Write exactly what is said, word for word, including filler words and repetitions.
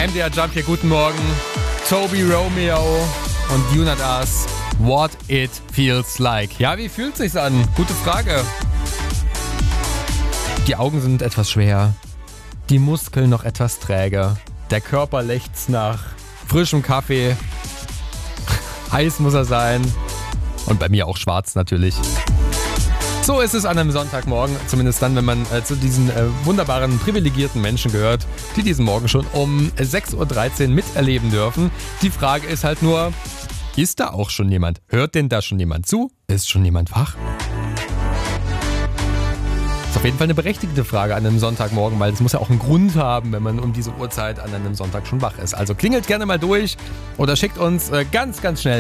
M D R Jump hier, guten Morgen. Toby Romeo und You Not Us, What It Feels Like. Ja, wie fühlt sich's an? Gute Frage. Die Augen sind etwas schwer, die Muskeln noch etwas träge, der Körper lechzt nach frischem Kaffee, heiß muss er sein und bei mir auch schwarz natürlich. So ist es an einem Sonntagmorgen, zumindest dann, wenn man äh, zu diesen äh, wunderbaren, privilegierten Menschen gehört, die diesen Morgen schon um sechs Uhr dreizehn miterleben dürfen. Die Frage ist halt nur, ist da auch schon jemand? Hört denn da schon jemand zu? Ist schon jemand wach? Ist auf jeden Fall eine berechtigte Frage an einem Sonntagmorgen, weil es muss ja auch einen Grund haben, wenn man um diese Uhrzeit an einem Sonntag schon wach ist. Also klingelt gerne mal durch oder schickt uns äh, ganz, ganz schnell